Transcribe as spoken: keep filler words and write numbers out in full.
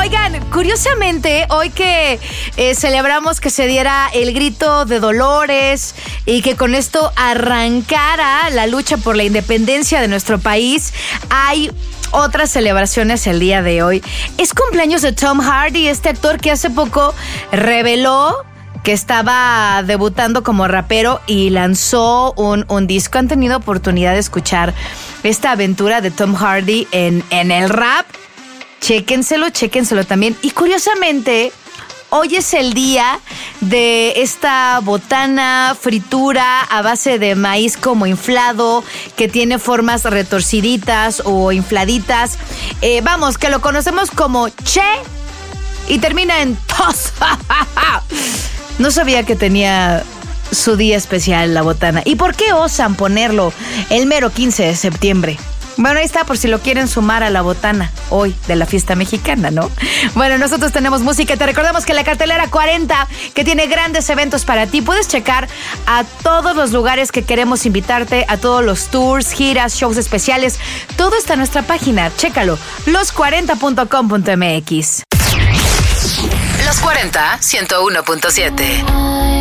Oigan, curiosamente, hoy que eh, celebramos que se diera el grito de Dolores y que con esto arrancara la lucha por la independencia de nuestro país, hay otras celebraciones el día de hoy. Es cumpleaños de Tom Hardy, este actor que hace poco reveló que estaba debutando como rapero y lanzó un, un disco. ¿Han tenido oportunidad de escuchar esta aventura de Tom Hardy en, en el rap? Chéquenselo, chéquenselo también. Y curiosamente, hoy es el día de esta botana fritura a base de maíz como inflado, que tiene formas retorciditas o infladitas. Eh, vamos, que lo conocemos como Che y termina en tos. No sabía que tenía su día especial la botana. ¿Y por qué osan ponerlo el mero quince de septiembre? Bueno, ahí está, por si lo quieren sumar a la botana hoy de la fiesta mexicana, ¿no? Bueno, nosotros tenemos música. Te recordamos que la cartelera cuarenta, que tiene grandes eventos para ti, puedes checar a todos los lugares que queremos invitarte, a todos los tours, giras, shows especiales. Todo está en nuestra página. Chécalo, los cuarenta punto com punto m x. Los cuarenta, ciento uno punto siete.